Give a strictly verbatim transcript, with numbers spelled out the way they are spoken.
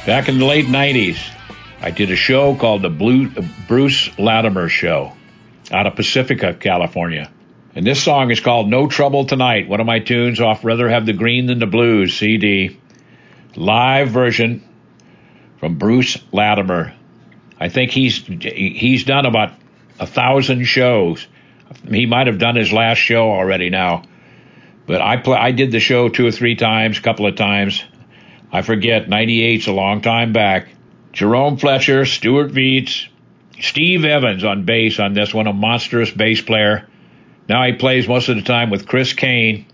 Back in the late nineties, I did a show called the Blue, Bruce Latimer Show out of Pacifica, California. And this song is called No Trouble Tonight, one of my tunes off Rather Have the Green Than the Blues C D. Live version from Bruce Latimer. I think he's he's done about a thousand shows. He might have done his last show already now. But I play, I did the show two or three times, a couple of times. I forget, ninety-eight's a long time back. Jerome Fletcher, Stuart Veets, Steve Evans on bass on this one, a monstrous bass player. Now he plays most of the time with Chris Kane.